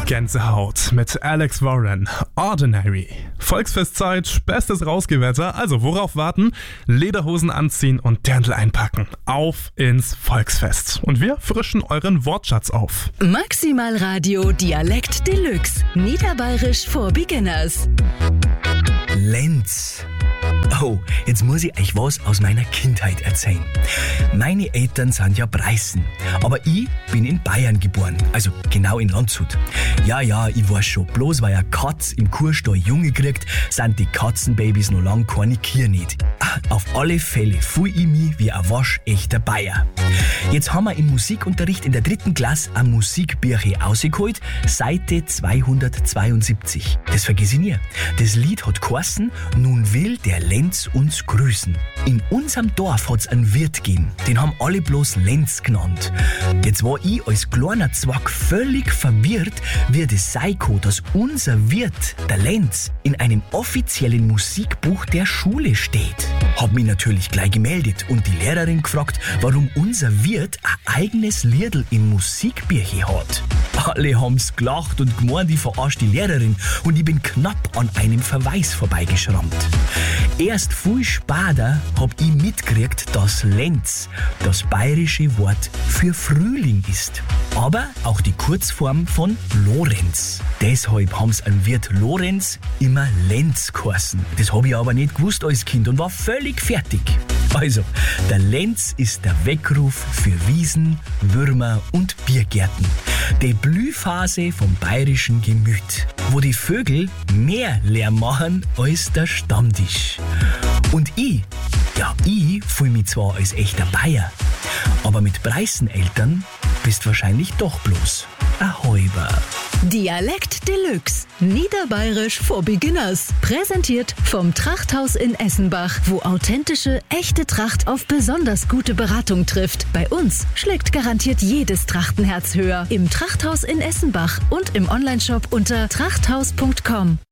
Gänsehaut mit Alex Warren. Ordinary. Volksfestzeit, bestes Rausgewetter. Also worauf warten? Lederhosen anziehen und Dirndl einpacken. Auf ins Volksfest. Und wir frischen euren Wortschatz auf. Maximal Radio Dialekt Deluxe. Niederbayerisch for Beginners. Lenz. Oh, jetzt muss ich euch was aus meiner Kindheit erzählen. Meine Eltern sind ja Preußen, aber ich bin in Bayern geboren, also genau in Landshut. Ja, ich weiß schon, bloß weil eine Katz im Kuhstall Junge kriegt, sind die Katzenbabys noch lang keine Kier nicht. Auf alle Fälle fühl ich mich wie ein waschechter Bayer. Jetzt haben wir im Musikunterricht in der 3. Klasse ein Musikbücher rausgeholt, Seite 272. Das vergiss ich nie. Das Lied hat geheißen, nun will der Lenz uns grüßen. In unserem Dorf hat's einen Wirt gegeben, den haben alle bloß Lenz genannt. Jetzt war ich als kleiner Zwack völlig verwirrt, wie das sein kann, dass unser Wirt, der Lenz, in einem offiziellen Musikbuch der Schule steht. Hab mich natürlich gleich gemeldet und die Lehrerin gefragt, warum unser Wirt ein eigenes Liedl im Musikbücher hat. Alle haben's gelacht und gemeint, ich verarsche die Lehrerin und ich bin knapp an einem Verweis vorbeigeschrammt. Erst viel später hab ich mitgekriegt, dass Lenz das bayerische Wort für Frühling ist. Aber auch die Kurzform von Lorenz. Deshalb haben's an Wirt Lorenz immer Lenz geheißen. Das hab ich aber nicht gewusst als Kind und war völlig fertig. Also, der Lenz ist der Weckruf für Wiesen, Würmer und Biergärten. Die Blühphase vom bayerischen Gemüt, wo die Vögel mehr Lärm machen als der Stammtisch. Und ich fühl mich zwar als echter Bayer, aber mit Preußeneltern bist wahrscheinlich doch bloß ein Halber. Dialekt Deluxe. Niederbayerisch for Beginners. Präsentiert vom Trachthaus in Essenbach, wo authentische, echte Tracht auf besonders gute Beratung trifft. Bei uns schlägt garantiert jedes Trachtenherz höher. Im Trachthaus in Essenbach und im Onlineshop unter trachthaus.com.